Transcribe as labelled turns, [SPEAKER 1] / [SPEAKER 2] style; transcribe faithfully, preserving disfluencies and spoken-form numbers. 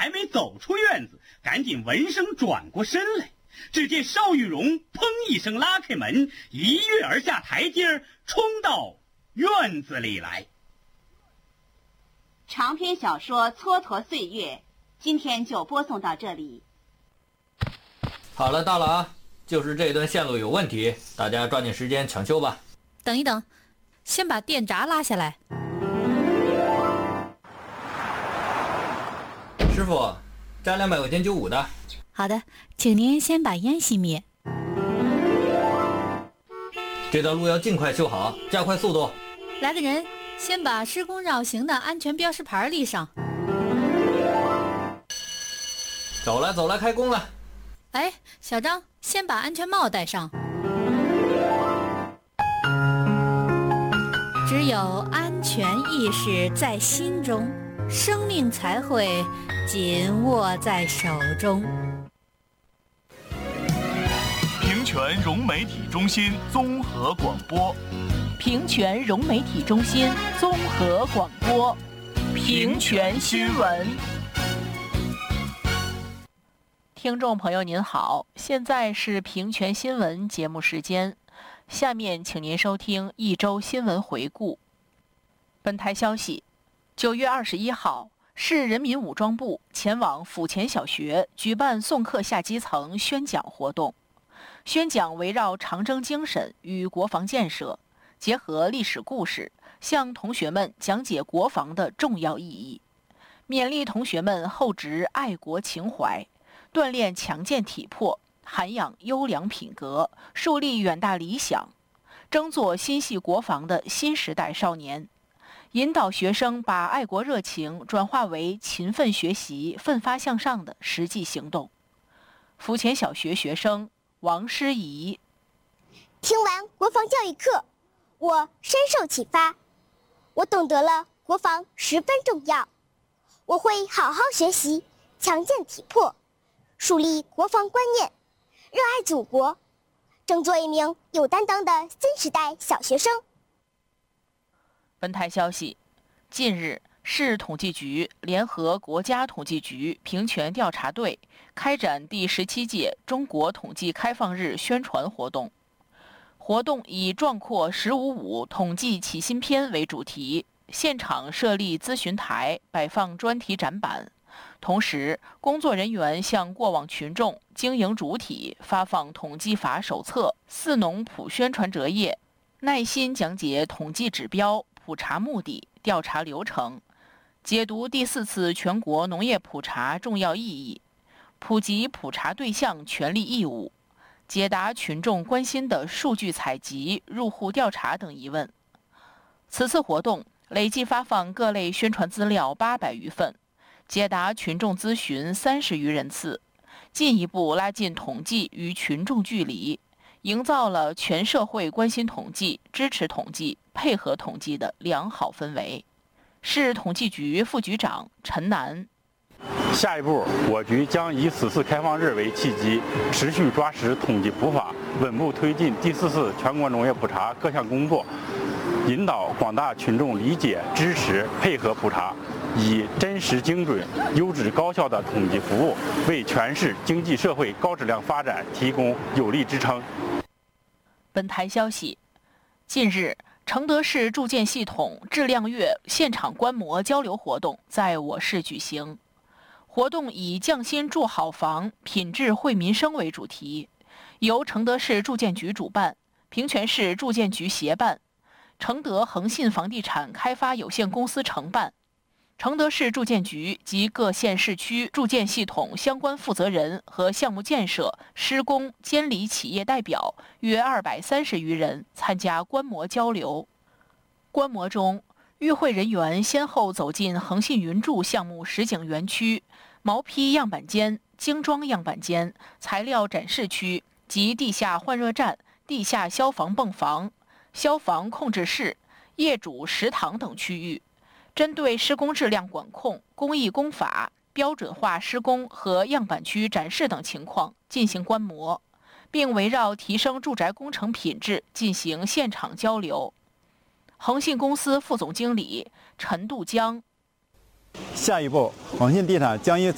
[SPEAKER 1] 还没走出院子，赶紧闻声转过身来，只见邵玉荣砰一声拉开门，一跃而下台阶，冲到院子里来。
[SPEAKER 2] 长篇小说《蹉跎岁月》，今天就播送到这里。
[SPEAKER 3] 好了，到了啊，就是这段线路有问题，大家抓紧时间抢修吧。
[SPEAKER 4] 等一等，先把电闸拉下来。
[SPEAKER 3] 师傅，加两百块钱九五的。
[SPEAKER 4] 好的，请您先把烟熄灭。
[SPEAKER 3] 这道路要尽快修好，加快速度。
[SPEAKER 4] 来个人，先把施工绕行的安全标识牌立上。
[SPEAKER 3] 走了走了，开工了。
[SPEAKER 4] 哎，小张，先把安全帽戴上。只有安全意识在心中，生命才会紧握在手中。
[SPEAKER 5] 平泉融媒体中心综合广播，
[SPEAKER 6] 平泉融媒体中心综合广播，平泉新闻。听众朋友您好，现在是平泉新闻节目时间，下面请您收听一周新闻回顾。本台消息，九月二十一号，市人民武装部前往府前小学举办送课下基层宣讲活动。宣讲围绕长征精神与国防建设，结合历史故事，向同学们讲解国防的重要意义，勉励同学们厚植爱国情怀，锻炼强健体魄，涵养优良品格，树立远大理想，争做心系国防的新时代少年，引导学生把爱国热情转化为勤奋学习、奋发向上的实际行动。府前小学学生王诗怡，
[SPEAKER 7] 听完国防教育课，我深受启发，我懂得了国防十分重要，我会好好学习，强健体魄，树立国防观念，热爱祖国，争做一名有担当的新时代小学生。
[SPEAKER 6] 本台消息，近日，市统计局联合国家统计局平权调查队开展第十七届中国统计开放日宣传活动。活动以壮阔十五五统计起新篇为主题，现场设立咨询台，摆放专题展板。同时，工作人员向过往群众、经营主体发放统计法手册、四农普宣传折页，耐心讲解统计指标、普查目的、调查流程，解读第四次全国农业普查重要意义，普及普查对象权利义务，解答群众关心的数据采集、入户调查等疑问。此次活动累计发放各类宣传资料八百余份，解答群众咨询三十余人次，进一步拉近统计与群众距离，营造了全社会关心统计、支持统计、配合统计的良好氛围。市统计局副局长陈楠，
[SPEAKER 8] 下一步，我局将以此次开放日为契机，持续抓实统计普法，稳步推进第四次全国农业普查各项工作，引导广大群众理解、支持、配合普查，以真实、精准、优质、高效的统计服务，为全市经济社会高质量发展提供有力支撑。
[SPEAKER 6] 本台消息，近日，承德市住建系统质量月现场观摩交流活动在我市举行。活动以匠心住好房，品质惠民生为主题，由承德市住建局主办，平泉市住建局协办，承德恒信房地产开发有限公司承办，承德市住建局及各县市区住建系统相关负责人和项目建设、施工、监理企业代表约二百三十余人参加观摩交流。观摩中，与会人员先后走进恒信云住项目实景园区、毛坯样板间、精装样板间、材料展示区及地下换热站、地下消防泵房、消防控制室、业主食堂等区域，针对施工质量管控、工艺工法、标准化施工和样板区展示等情况进行观摩，并围绕提升住宅工程品质进行现场交流。恒信公司副总经理陈杜江，
[SPEAKER 9] 下一步，恒信地产将以